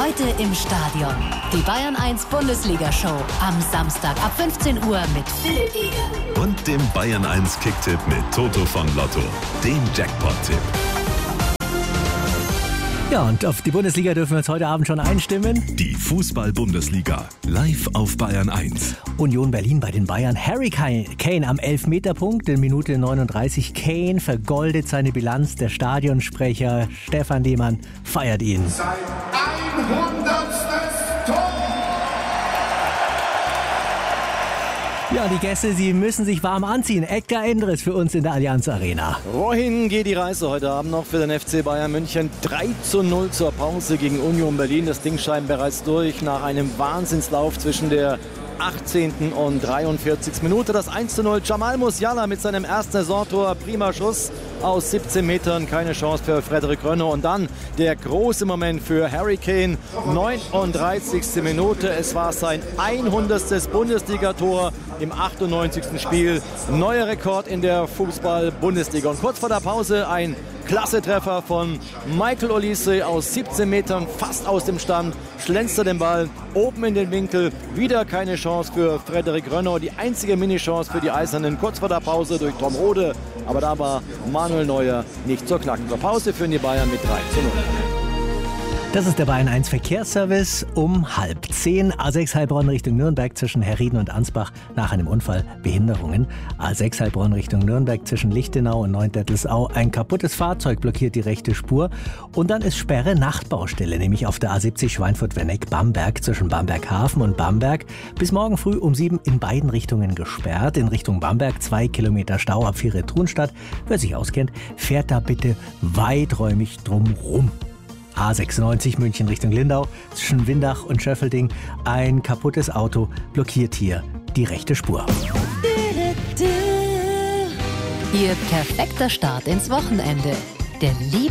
Heute im Stadion. Die Bayern 1 Bundesliga-Show. Am Samstag ab 15 Uhr mit Philipp Eder. Und dem Bayern 1 Kicktipp mit Toto von Lotto. Dem Jackpot-Tipp. Ja, und auf die Bundesliga dürfen wir uns heute Abend schon einstimmen. Die Fußball-Bundesliga. Live auf Bayern 1. Union Berlin bei den Bayern. Harry Kane am Elfmeterpunkt in Minute 39. Kane vergoldet seine Bilanz. Der Stadionsprecher Stefan Lehmann feiert ihn. Sein 100. Tor! Ja, die Gäste, sie müssen sich warm anziehen. Edgar Endres für uns in der Allianz Arena. Wohin geht die Reise heute Abend noch für den FC Bayern München? 3:0 zur Pause gegen Union Berlin. Das Ding scheint bereits durch nach einem Wahnsinnslauf zwischen der 18. und 43. Minute. Das 1:0. Jamal Musiala mit seinem ersten Saisontor. Prima Schuss aus 17 Metern. Keine Chance für Frederik Rönner. Und dann der große Moment für Harry Kane. 39. Minute. Es war sein 100. Bundesligator im 98. Spiel. Neuer Rekord in der Fußball-Bundesliga. Und kurz vor der Pause ein Klasse-Treffer von Michael Olise aus 17 Metern, fast aus dem Stand, schlänzt er den Ball oben in den Winkel. Wieder keine Chance für Frederik Rönner. Die einzige Mini-Chance für die Eisernen kurz vor der Pause durch Tom Rode. Aber da war Manuel Neuer nicht zur Knacken. Zur Pause führen die Bayern mit 3:0. Das ist der Bayern 1 Verkehrsservice um 9:30. A6 Heilbronn Richtung Nürnberg zwischen Herrieden und Ansbach nach einem Unfall Behinderungen. A6 Heilbronn Richtung Nürnberg zwischen Lichtenau und Neuendettelsau. Ein kaputtes Fahrzeug blockiert die rechte Spur. Und dann ist Sperre Nachtbaustelle, nämlich auf der A70 Schweinfurt-Werneck-Bamberg zwischen Bamberg-Hafen und Bamberg. Bis morgen früh um 7 in beiden Richtungen gesperrt. In Richtung Bamberg 2 Kilometer Stau ab Viere-Thunstadt. Wer sich auskennt, fährt da bitte weiträumig drum rum. A96 München Richtung Lindau zwischen Windach und Schöffelding. Ein kaputtes Auto blockiert hier die rechte Spur. Ihr perfekter Start ins Wochenende. Der